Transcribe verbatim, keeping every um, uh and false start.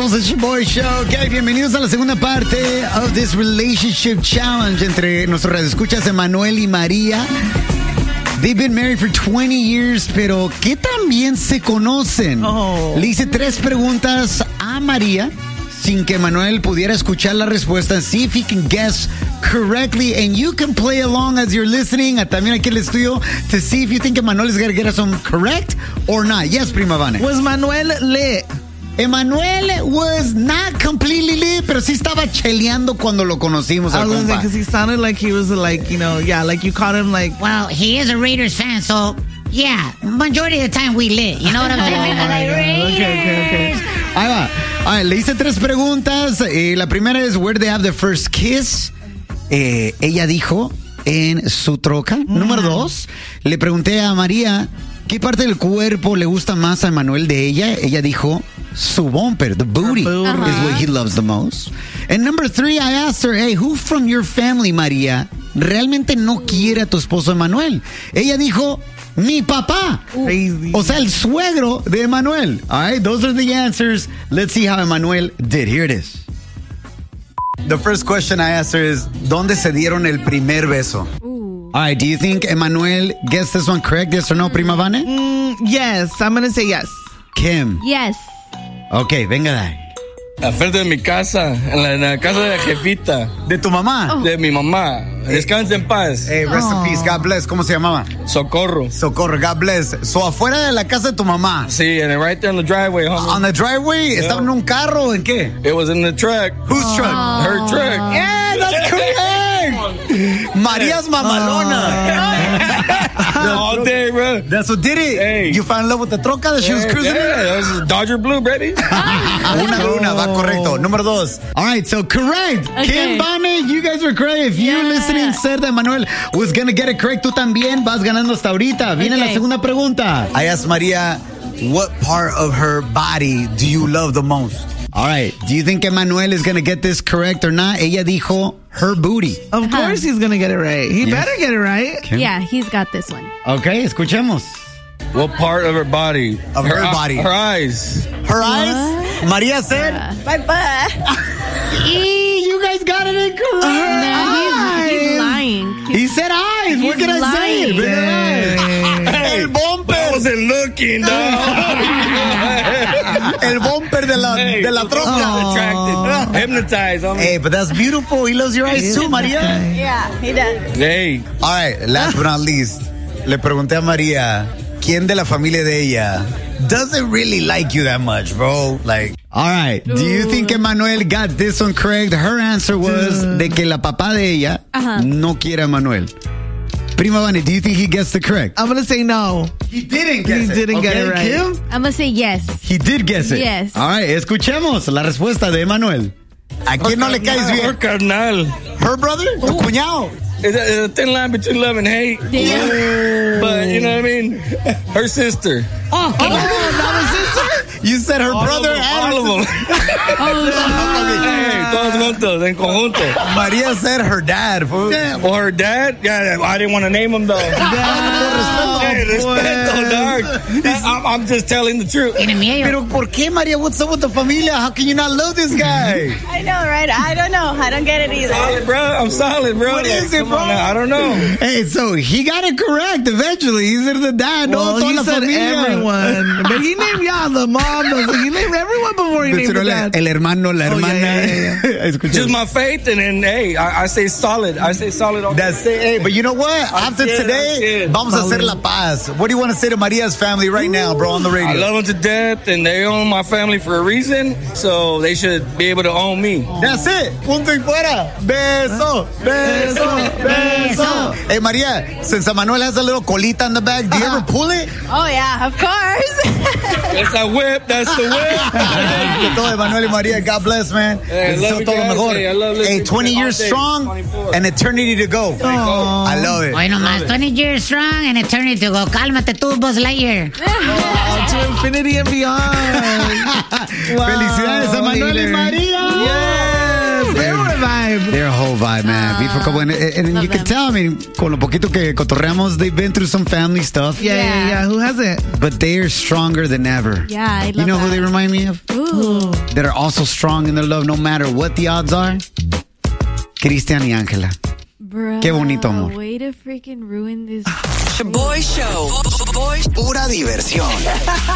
estamos en Show Show. Okay, bienvenidos a la segunda parte of this relationship challenge entre nuestros radioescuchas Emanuel y María. They've been married for twenty years, pero ¿qué tan bien se conocen? Oh. Le hice tres preguntas a María sin que Emanuel pudiera escuchar la respuesta and see if he can guess correctly, and you can play along as you're listening. También aquí en el estudio to see if you think Emanuel is going to get us some correct or not. Yes, Prima Vane. Was Manuel lit? Emanuel was not completely lit, pero sí estaba cheleando cuando lo conocimos I al was compa. because he sounded like he was like, you know, yeah, like you caught him like. Well, he is a Raiders fan, so yeah, majority of the time we lit. You know what I'm saying? Oh, Like, okay, okay, okay. Ahí va. A ver, le hice tres preguntas. Eh, la primera es, where did they have the first kiss? Eh, ella dijo, en su troca. Mm. Número dos, le pregunté a María, ¿qué parte del cuerpo le gusta más a Emanuel de ella? Ella dijo, su bumper, the booty, booty. is what he loves the most. And number three, I asked her, hey, who from your family, María, realmente no quiere a tu esposo Emanuel? Ella dijo, mi papá. Crazy. O sea, el suegro de Emanuel. All right, those are the answers. Let's see how Emanuel did. Here it is. The first question I asked her is, ¿dónde se dieron el primer beso? Ooh. All right, do you think Emanuel gets this one correct? Yes or no, Prima Vane? Mm, yes, I'm going to say yes. Kim. Yes. Okay, venga de ahí. Frente de mi casa, en la, en la casa de la jefita. ¿De tu mamá? Oh. De mi mamá. Descansa en paz. Hey, rest in peace, God bless. ¿Cómo se llamaba? Socorro. Socorro, God bless. So, afuera de la casa de tu mamá. Sí, and right there on the driveway, homie. On the driveway, Yeah. ¿estaba en un carro o en qué? It was in the truck. Whose truck? Her truck. Yeah, that's correct. María's mamalona. All day, bro. That's what did it. Hey. You fell in love with the troca that she was Yeah, cruising in? yeah, that was Dodger Blue, baby. Una, una, va correcto. Número dos. All right, so correct. Okay. Kim, Vane, you guys were correct. If Yeah. you're listening, said that Manuel was going to get it correct, tú también vas ganando hasta ahorita. Viene Okay. la segunda pregunta. I asked María, what part of her body do you love the most? All right, do you think Emanuel is going to get this correct or not? Ella dijo, her booty. Of course he's going to get it right. He Yes. better get it right. Kim? Yeah, he's got this one. Okay, escuchemos. What part of her body? Of her eye- body. Her eyes. Her eyes? María said? Bye bye. E, you guys got it incorrect. No, he's, he's lying. He's, He said eyes. What He's can I say? lying. Bigger eyes. Hey, El bumper. I wasn't looking, dog. El bumper de la, Hey, de la troca. attracted. Hypnotized, homie. Hey, but that's beautiful. He loves your eyes too, María. yeah, he does. Hey. All right, last but not least, le pregunté a María, ¿quién de la familia de ella doesn't really like you that much, bro? Like, all right, do you think Emanuel got this one correct? Her answer was de que la papá de ella Ajá. no quiere a Emanuel. Prima Vane, do you think he gets the correct? I'm going to say no. He didn't He didn't get it right. Kim? I'm gonna say yes. He did guess it. Yes. All right, escuchemos la respuesta de Emanuel. ¿A quién no le caes Her bien? carnal. Her brother? Tu cuñado. It's a, it's a thin line between love and hate. Yeah. But, you know what I mean? Her sister. Oh, okay. not a sister? You said her All brother of them, and all of them. Hey, todos juntos, en conjunto. María said her dad. Fool. Well, her dad, yeah, I didn't want to name him though. Hey, respeto, dog. I'm, I'm just telling the truth. Tiene miedo. Pero ¿por qué, María? What's up with the familia? How can you not love this guy? I know, right? I don't know. I don't get it either. Solid, bro. I'm solid, bro. What is it, Come on bro? now. I don't know. Hey, so he got it correct eventually. He said the dad. Well, no, toda he la said familia. everyone. But he named y'all, the mom. The, he named everyone before he named Mencionó the el, dad. el hermano, la Oh, hermana. yeah, yeah, yeah, Escucha. Just my faith, and then, hey, I, I say solid. I say solid. all That's it. Hey, but you know what? After scared, I'm today, scared. vamos a hacer la paz. What do you want to say to Maria's family right now, bro, on the radio? I love them to death, and they own my family for a reason, so they should be able to own me. That's it. Punto y fuera. Beso, beso, beso. Hey, Maria, since Manuel has a little colita in the back, do you ever pull it? Oh, yeah, of course. That's a whip. That's the whip. Todo de Manuel y María, God bless, man. Hey, I Deseo love you todo lo guys. mejor. Hey, I love listening Hey, twenty to it years all day. strong twenty-four. and eternity to go. I love it. Hoy nomás, twenty years strong and eternity to go. Cálmate tú, Buzz Lightyear. Oh, to infinity and beyond. Wow, Felicidades a Manuel y hater. María. Yes. Air Revive. They're a whole vibe, man. Beautiful couple. And, and, and you can tell, I mean, con lo poquito que cotorreamos, they've been through some family stuff. Yeah, yeah, yeah. Who hasn't? But they're stronger than ever. Yeah, I love You know that. who they remind me of? Ooh. That are also strong in their love no matter what the odds are? Cristian y Ángela. Bro, Qué bonito amor. Way to freaking ruin this. The Boy Show. Boy. Pura diversión.